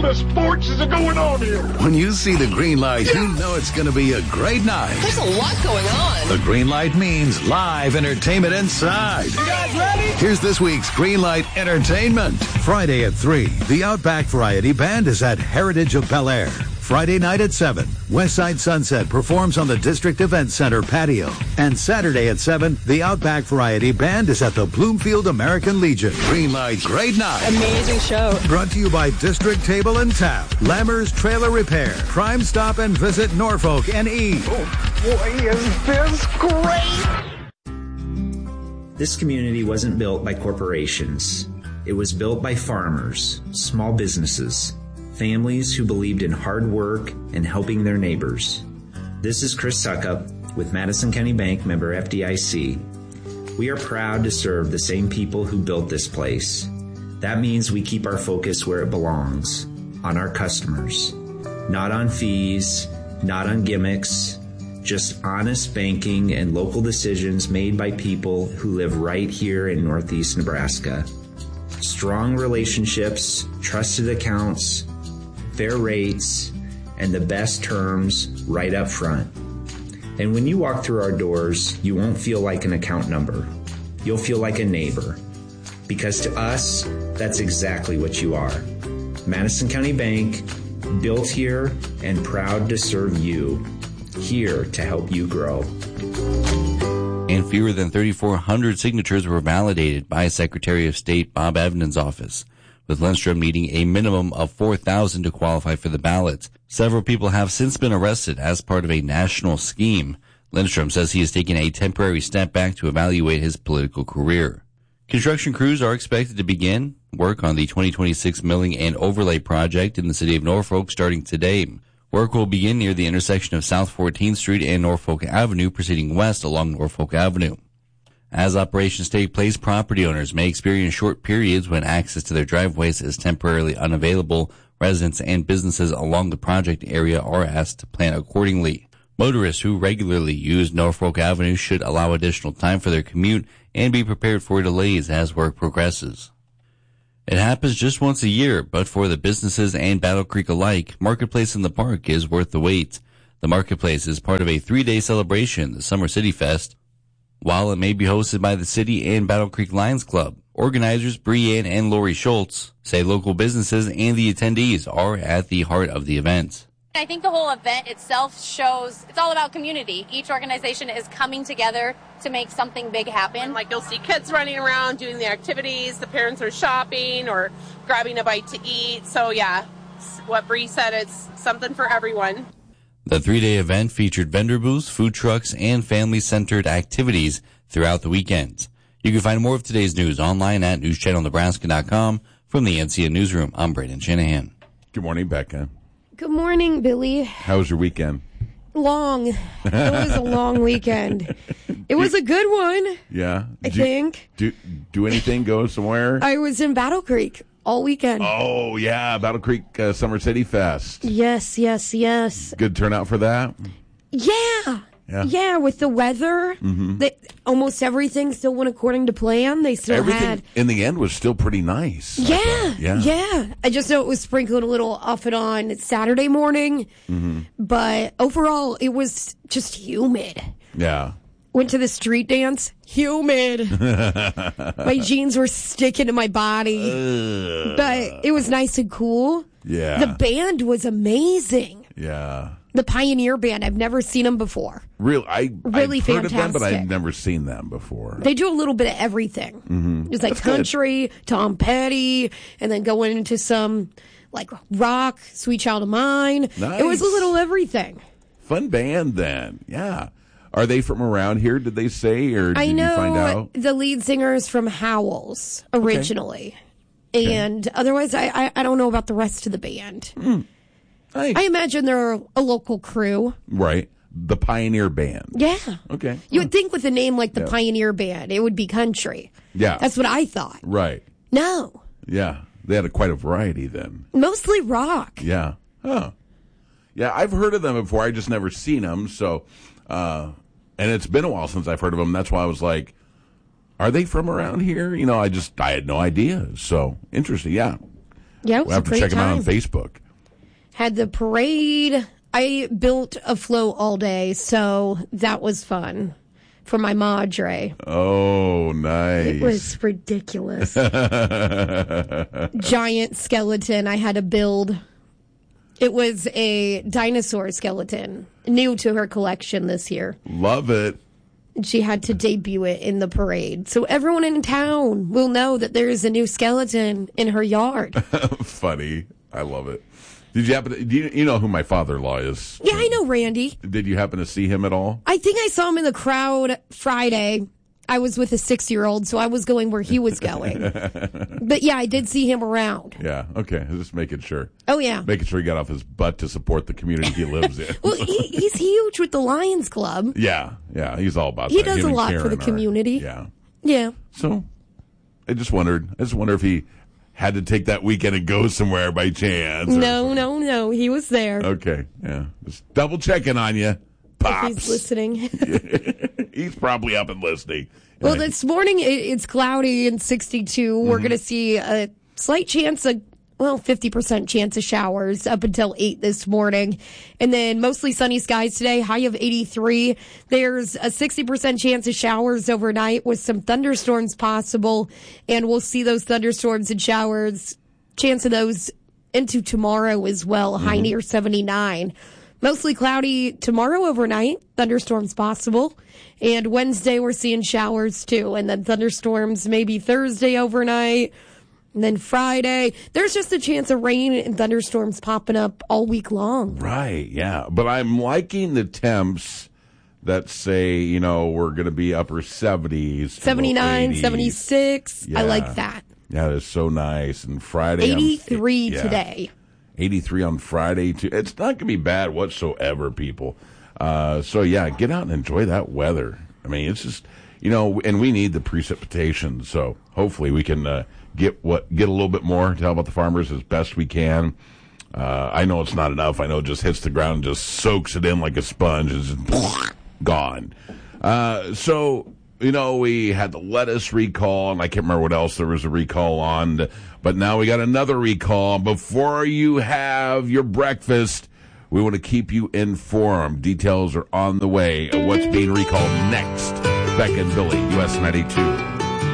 of sports is going on here? When you see the green light, you know it's going to be a great night. There's a lot going on. The green light means live entertainment inside. You guys ready? Here's this week's Green Light Entertainment. Friday at 3, the Outback Variety Band is at Heritage of Bel Air. Friday night at 7, Westside Sunset performs on the District Event Center patio. And Saturday at 7, the Outback Variety Band is at the Bloomfield American Legion. Green Light, great night. Amazing show. Brought to you by District Table and Tap, Lammers Trailer Repair, Crime Stop and Visit Norfolk NE. Oh, boy, is this great! This community wasn't built by corporations. It was built by farmers, small businesses, families who believed in hard work and helping their neighbors. This is Chris Suckup with Madison County Bank, member FDIC. We are proud to serve the same people who built this place. That means we keep our focus where it belongs, on our customers. Not on fees, not on gimmicks, just honest banking and local decisions made by people who live right here in Northeast Nebraska. Strong relationships, trusted accounts, fair rates, and the best terms right up front. And when you walk through our doors, you won't feel like an account number. You'll feel like a neighbor. Because to us, that's exactly what you are. Madison County Bank, built here and proud to serve you. Here to help you grow. And fewer than 3,400 signatures were validated by Secretary of State Bob Evanen's office, with Lindstrom needing a minimum of 4,000 to qualify for the ballot. Several people have since been arrested as part of a national scheme. Lindstrom says he is taking a temporary step back to evaluate his political career. Construction crews are expected to begin work on the 2026 milling and overlay project in the city of Norfolk starting today. Work will begin near the intersection of South 14th Street and Norfolk Avenue, proceeding west along Norfolk Avenue. As operations take place, property owners may experience short periods when access to their driveways is temporarily unavailable. Residents and businesses along the project area are asked to plan accordingly. Motorists who regularly use Norfolk Avenue should allow additional time for their commute and be prepared for delays as work progresses. It happens just once a year, but for the businesses and Battle Creek alike, Marketplace in the Park is worth the wait. The Marketplace is part of a 3-day celebration, the Summer City Fest. While it may be hosted by the city and Battle Creek Lions Club, organizers Breanne and Lori Schultz say local businesses and the attendees are at the heart of the event. I think the whole event itself shows it's all about community. Each organization is coming together to make something big happen. Like you'll see kids running around doing the activities, the parents are shopping or grabbing a bite to eat. So yeah, what Bree said, it's something for everyone. The 3-day event featured vendor booths, food trucks, and family-centered activities throughout the weekend. You can find more of today's news online at newschannelnebraska.com. From the NCN Newsroom, I'm Braden Shanahan. Good morning, Becca. Good morning, Billy. How was your weekend? Long. It was a long weekend. It was a good one. Yeah. I think. Do anything? Go somewhere? I was in Battle Creek all weekend. Oh, yeah. Battle Creek Summer City Fest. Yes. Good turnout for that? Yeah, with the weather, almost everything still went according to plan. They still Everything in the end was still pretty nice. Yeah. I just know it was sprinkled a little off and on Saturday morning, but overall it was just humid. Yeah. Went to the street dance, humid. My jeans were sticking to my body, but it was nice and cool. Yeah. The band was amazing. Yeah. The Pioneer Band. I've never seen them before. Really? Really I've heard fantastic. of them, but I've never seen them before. They do a little bit of everything. It's like That's country, good. Tom Petty, and then going into some like rock, Sweet Child of Mine. Nice. It was a little everything. Fun band then. Yeah. Are they from around here, did they say, or did you find out? The lead singer is from Howells originally. Okay. And otherwise, I don't know about the rest of the band. I imagine they're a local crew. Right. The Pioneer Band. Yeah. Okay. You would think with a name like the Pioneer Band, it would be country. Yeah. That's what I thought. Right. No. Yeah. They had quite a variety then. Mostly rock. Yeah. Oh. Yeah, I've heard of them before. I just never seen them. So, and it's been a while since I've heard of them. That's why I was like, are they from around here? You know, I had no idea. So, interesting. Yeah. Yeah, it was we'll have a to check great him out on time. Facebook. Had the parade. I built a float all day, so that was fun for my madre. Oh, nice. It was ridiculous. Giant skeleton I had to build. It was a dinosaur skeleton, new to her collection this year. Love it. She had to debut it in the parade. So everyone in town will know that there is a new skeleton in her yard. Funny. I love it. Did you happen to, you know who my father-in-law is? Yeah, I know Randy. Did you happen to see him at all? I think I saw him in the crowd Friday. I was with a 6-year-old, so I was going where he was going. But yeah, I did see him around. Yeah, okay. Just making sure. Oh, yeah. Making sure he got off his butt to support the community he lives in. Well, he's huge with the Lions Club. Yeah, he's all about He that. does Him a and lot Karen for the are- community. Yeah. Yeah. So, I just wonder if he had to take that weekend and go somewhere by chance. or something. No. He was there. Okay, yeah. Just double checking on you, Pops. If he's listening. He's probably up and listening. Well, this morning it's cloudy and 62. We're going to see a slight chance of, 50% chance of showers up until 8 this morning. And then mostly sunny skies today, high of 83. There's a 60% chance of showers overnight with some thunderstorms possible. And we'll see those thunderstorms and showers, chance of those into tomorrow as well, high near 79. Mostly cloudy tomorrow overnight, thunderstorms possible. And Wednesday we're seeing showers too. And then thunderstorms maybe Thursday overnight. And then Friday, there's just a chance of rain and thunderstorms popping up all week long. Right, yeah. But I'm liking the temps that say, we're going to be upper 70s. 79, 80s. 76. I Yeah. like that. Yeah, that's so nice. And Friday, 83 today. 83 on Friday, too. It's not going to be bad whatsoever, people. So, yeah, get out and enjoy that weather. I mean, it's just, and we need the precipitation. So hopefully we can get a little bit more to help out the farmers as best we can. I know it's not enough. I know it just hits the ground and just soaks it in like a sponge. It's just gone. So, we had the lettuce recall, and I can't remember what else there was a recall on. But now we got another recall. Before you have your breakfast, we want to keep you informed. Details are on the way of what's being recalled next. Becca and Billy, US 92.